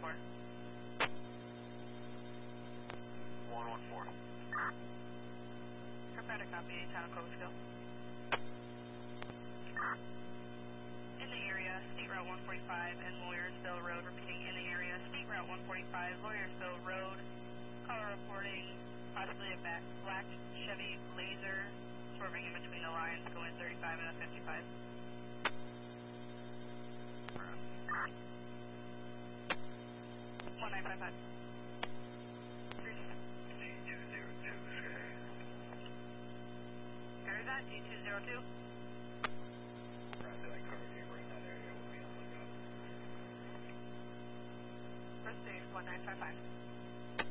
114. Prepare to copy, Town of Clovisville. In the area, State Route 145 and Lawyersville Road. Repeating, in the area, State Route 145, Lawyersville Road. Caller reporting possibly a black Chevy Blazer swerving in between the lines, going 35 and a 55. 1955. D202, Sky. Where is that? D202? Roger that, cover you in that area. We'll be on the lookout. First stage 1955.